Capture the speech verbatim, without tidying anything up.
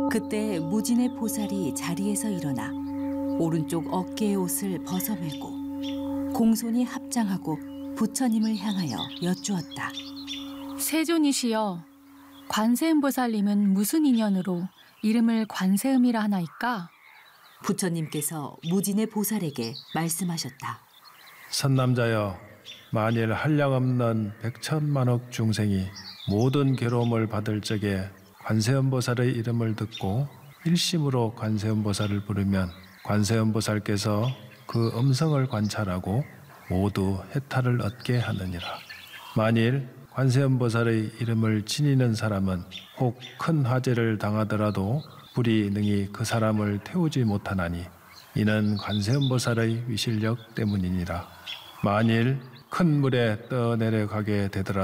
그때 무진의 보살이 자리에서 일어나 오른쪽 어깨의 옷을 벗어매고 공손히 합장하고 부처님을 향하여 여쭈었다. 세존이시여, 관세음보살님은 무슨 인연으로 이름을 관세음이라 하나이까? 부처님께서 무진의 보살에게 말씀하셨다. 선남자여, 만일 한량없는 백천만억 중생이 모든 괴로움을 받을 적에 관세음보살의 이름을 듣고 일심으로 관세음보살을 부르면 관세음보살께서 그 음성을 관찰하고 모두 해탈을 얻게 하느니라. 만일 관세음보살의 이름을 지니는 사람은 혹 큰 화재를 당하더라도 불이 능히 그 사람을 태우지 못하나니 이는 관세음보살의 위실력 때문이니라. 만일 큰 물에 떠내려가게 되더라도